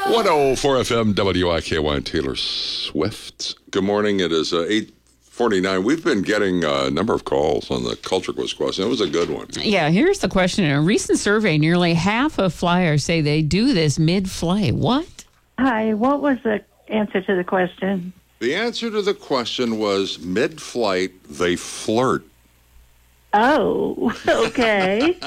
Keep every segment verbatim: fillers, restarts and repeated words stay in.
one oh four F M W I K Y Taylor Swift. Good morning. It is uh, eight forty-nine. We've been getting a number of calls on the Culture Quiz question. It was a good one. Yeah, here's the question. In a recent survey, nearly half of flyers say they do this mid-flight. What? Hi, what was the answer to the question? The answer to the question was mid-flight, they flirt. Oh, okay.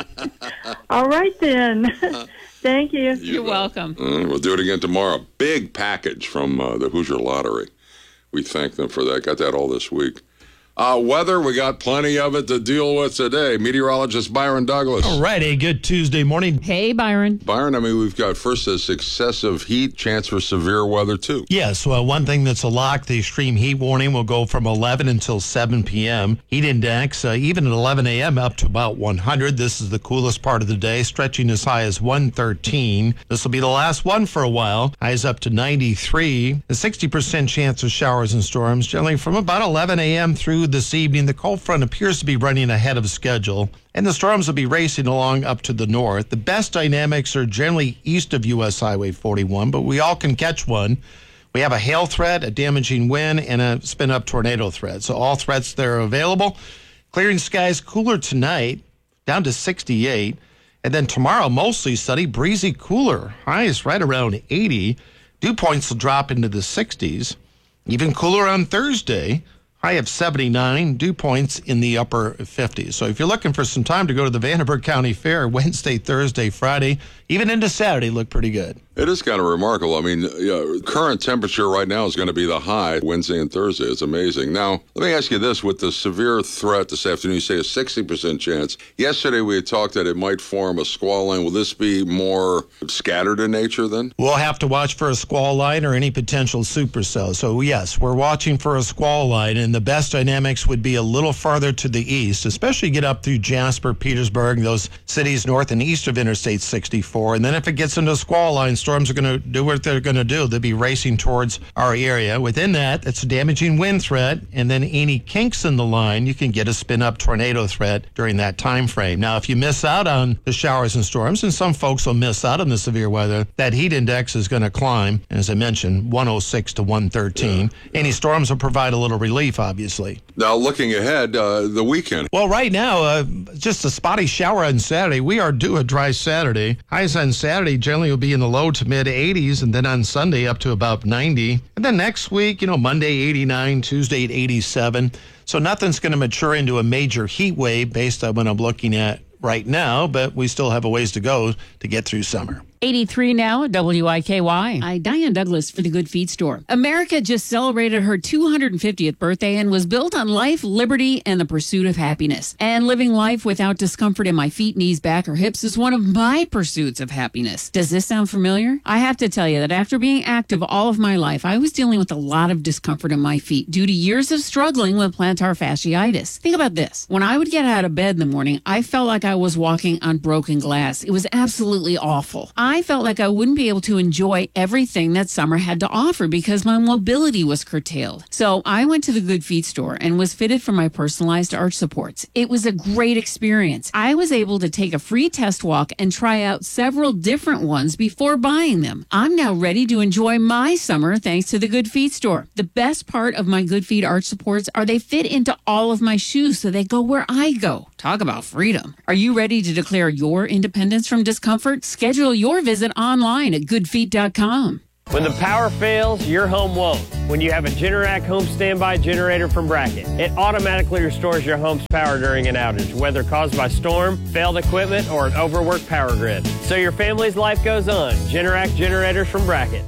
All right, then. Thank you. you You're bet. welcome. Uh, we'll do it again tomorrow. Big package from uh, the Hoosier Lottery. We thank them for that. Got that all this week. Uh, weather, we got plenty of it to deal with today. Meteorologist Byron Douglas. All right, a good Tuesday morning. Hey, Byron. Byron, I mean, we've got first this excessive heat, chance for severe weather, too. Yes, well, one thing that's a lock, the extreme heat warning will go from eleven until seven p.m. Heat index, uh, even at eleven a.m., up to about one hundred. This is the coolest part of the day, stretching as high as one thirteen. This will be the last one for a while. Highs up to ninety-three. A sixty percent chance of showers and storms, generally from about eleven a.m. through this evening. The cold front appears to be running ahead of schedule, and the storms will be racing along up to the north. The best dynamics are generally east of U S Highway forty-one, but we all can catch one. We have a hail threat, a damaging wind, and a spin-up tornado threat. So all threats there are available. Clearing skies, cooler tonight, down to sixty-eight. And then tomorrow, mostly sunny, breezy, cooler. Highs right around eighty. Dew points will drop into the sixties. Even cooler on Thursday. High of seventy-nine, dew points in the upper fifties. So if you're looking for some time to go to the Vanderburgh County Fair, Wednesday, Thursday, Friday, even into Saturday, look pretty good. It is kind of remarkable. I mean, yeah, current temperature right now is going to be the high Wednesday and Thursday. It's amazing. Now, let me ask you this. With the severe threat this afternoon, you say a sixty percent chance. Yesterday, we had talked that it might form a squall line. Will this be more scattered in nature then? We'll have to watch for a squall line or any potential supercell. So, yes, we're watching for a squall line, and the best dynamics would be a little farther to the east, especially get up through Jasper, Petersburg, those cities north and east of Interstate sixty-four. And then if it gets into a squall line, storms are going to do what they're going to do. They'll be racing towards our area. Within that, it's a damaging wind threat, and then any kinks in the line, you can get a spin-up tornado threat during that time frame. Now, if you miss out on the showers and storms, and some folks will miss out on the severe weather, that heat index is going to climb, and as I mentioned, one oh six to one thirteen. Yeah. Any storms will provide a little relief, obviously. Now, looking ahead, uh, the weekend. Well, right now, uh, just a spotty shower on Saturday. We are due a dry Saturday. Highs on Saturday generally will be in the low to mid eighties, and then on Sunday up to about ninety. And then next week, you know, Monday eighty-nine, Tuesday at eighty-seven. So nothing's going to mature into a major heat wave based on what I'm looking at right now, but we still have a ways to go to get through summer. eighty-three now at W I K Y. Hi, Diane Douglas for the Good Feet Store. America just celebrated her two hundred fiftieth birthday and was built on life, liberty, and the pursuit of happiness. And living life without discomfort in my feet, knees, back, or hips is one of my pursuits of happiness. Does this sound familiar? I have to tell you that after being active all of my life, I was dealing with a lot of discomfort in my feet due to years of struggling with plantar fasciitis. Think about this. When I would get out of bed in the morning, I felt like I was walking on broken glass. It was absolutely awful. I I felt like I wouldn't be able to enjoy everything that summer had to offer because my mobility was curtailed. So I went to the Good Feet Store and was fitted for my personalized arch supports. It was a great experience. I was able to take a free test walk and try out several different ones before buying them. I'm now ready to enjoy my summer thanks to the Good Feet Store. The best part of my Good Feet arch supports are they fit into all of my shoes so they go where I go. Talk about freedom. Are you ready to declare your independence from discomfort? Schedule your visit online at good feet dot com. When the power fails, your home won't. When you have a Generac home standby generator from Bracket, it automatically restores your home's power during an outage, whether caused by storm, failed equipment, or an overworked power grid. So your family's life goes on. Generac generators from Bracket.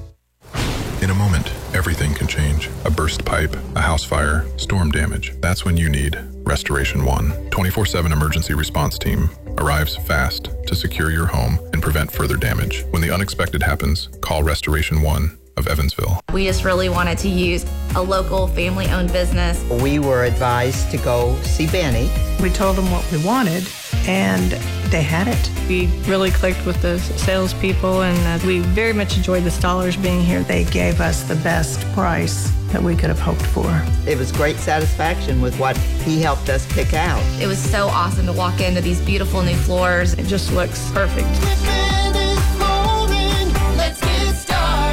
In a moment, everything can change. A burst pipe, a house fire, storm damage. That's when you need Restoration One. twenty-four seven emergency response team arrives fast to secure your home and prevent further damage. When the unexpected happens, call Restoration One of Evansville. We just really wanted to use a local family-owned business. We were advised to go see Benny. We told them what we wanted, and they had it. We really clicked with the salespeople, and uh, we very much enjoyed the Stollers being here. They gave us the best price that we could have hoped for. It was great satisfaction with what he helped us pick out. It was so awesome to walk into these beautiful new floors. It just looks perfect. Let's get started.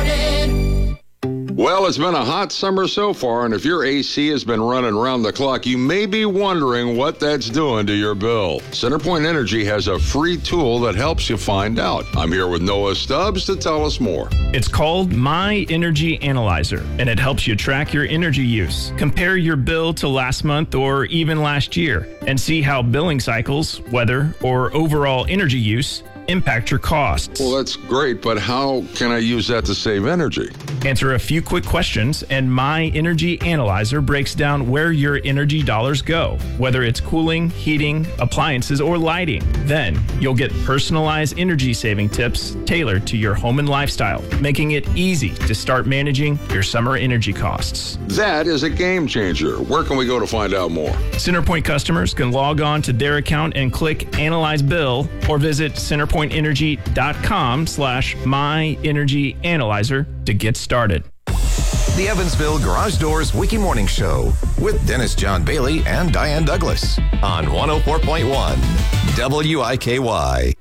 it's been a hot summer so far, and if your A C has been running around the clock, you may be wondering what that's doing to your bill. CenterPoint Energy has a free tool that helps you find out. I'm here with Noah Stubbs to tell us more. It's called My Energy Analyzer, and it helps you track your energy use. Compare your bill to last month or even last year, and see how billing cycles, weather, or overall energy use impact your costs. Well, that's great, but how can I use that to save energy? Answer a few quick questions, and My Energy Analyzer breaks down where your energy dollars go, whether it's cooling, heating, appliances, or lighting. Then, you'll get personalized energy saving tips tailored to your home and lifestyle, making it easy to start managing your summer energy costs. That is a game changer. Where can we go to find out more? CenterPoint customers can log on to their account and click Analyze Bill, or visit centerpointenergy.com slash My Energy Analyzer to get started. The Evansville Garage Doors Wiki Morning Show with Dennis John Bailey and Diane Douglas on one oh four point one W I K Y.